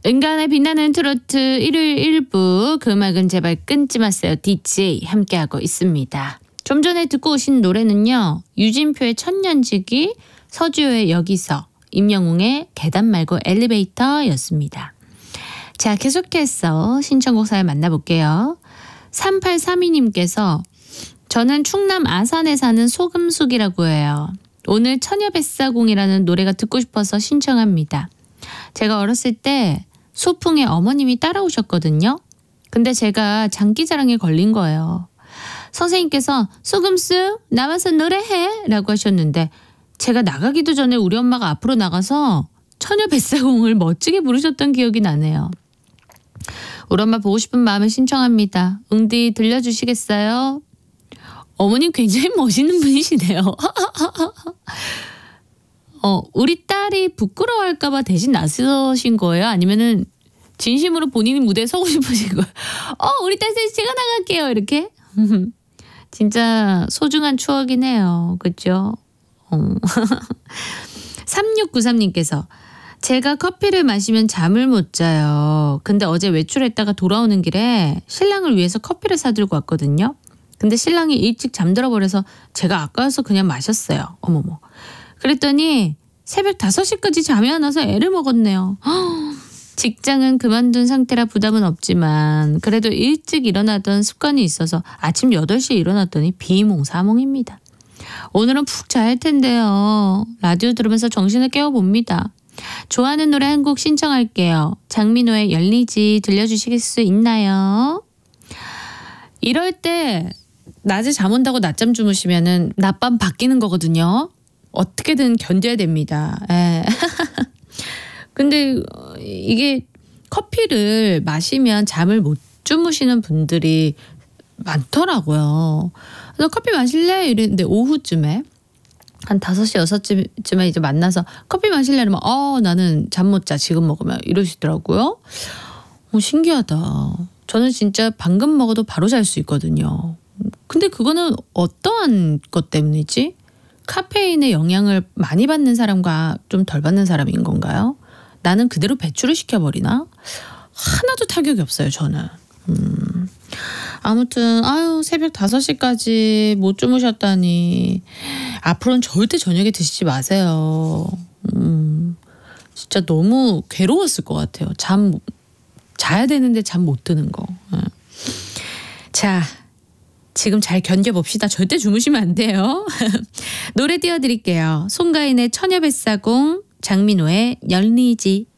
은간의 빛나는 트로트 일요일 1부 그 음악은 제발 끊지 마세요. DJ 함께하고 있습니다. 좀 전에 듣고 오신 노래는요. 유진표의 천년지기, 서주호의 여기서, 임영웅의 계단 말고 엘리베이터였습니다. 자, 계속해서 신청곡 사연 만나볼게요. 3832님께서 저는 충남 아산에 사는 소금숙이라고 해요. 오늘 처녀뱃사공이라는 노래가 듣고 싶어서 신청합니다. 제가 어렸을 때 소풍에 어머님이 따라오셨거든요. 근데 제가 장기자랑에 걸린 거예요. 선생님께서 소금숙 나와서 노래해 라고 하셨는데 제가 나가기도 전에 우리 엄마가 앞으로 나가서 처녀뱃사공을 멋지게 부르셨던 기억이 나네요. 우리 엄마 보고 싶은 마음에 신청합니다. 응디 들려주시겠어요? 어머님 굉장히 멋있는 분이시네요. 우리 딸이 부끄러워할까봐 대신 나서신 거예요? 아니면은 진심으로 본인이 무대에 서고 싶으신 거예요? 우리 딸 셋이 제가 나갈게요. 이렇게? 진짜 소중한 추억이네요. 그렇죠? 3693님께서 제가 커피를 마시면 잠을 못 자요. 근데 어제 외출했다가 돌아오는 길에 신랑을 위해서 커피를 사들고 왔거든요. 근데 신랑이 일찍 잠들어 버려서 제가 아까워서 그냥 마셨어요. 어머머. 그랬더니 새벽 5시까지 잠이 안 와서 애를 먹었네요. 직장은 그만둔 상태라 부담은 없지만 그래도 일찍 일어나던 습관이 있어서 아침 8시에 일어났더니 비몽사몽입니다. 오늘은 푹 잘 텐데요. 라디오 들으면서 정신을 깨워봅니다. 좋아하는 노래 한 곡 신청할게요. 장민호의 열리지 들려주실 수 있나요? 이럴 때 낮에 잠 온다고 낮잠 주무시면은 낮밤 바뀌는 거거든요. 어떻게든 견뎌야 됩니다. 근데 이게 커피를 마시면 잠을 못 주무시는 분들이 많더라고요. 그래서 커피 마실래? 이랬는데 오후쯤에 한 5시, 6시쯤에 이제 만나서 커피 마실래? 이러면 나는 잠 못 자. 지금 먹으면 이러시더라고요. 신기하다. 저는 진짜 방금 먹어도 바로 잘 수 있거든요. 근데 그거는 어떠한 것 때문이지? 카페인의 영향을 많이 받는 사람과 좀 덜 받는 사람인 건가요? 나는 그대로 배출을 시켜버리나? 하나도 타격이 없어요, 저는. 아무튼 새벽 5시까지 못 주무셨다니 앞으로는 절대 저녁에 드시지 마세요. 진짜 너무 괴로웠을 것 같아요. 자야 되는데 잠 못 드는 거. 자, 지금 잘 견뎌봅시다. 절대 주무시면 안 돼요. 노래 띄워드릴게요. 송가인의 처녀뱃사공, 장민호의 열리지.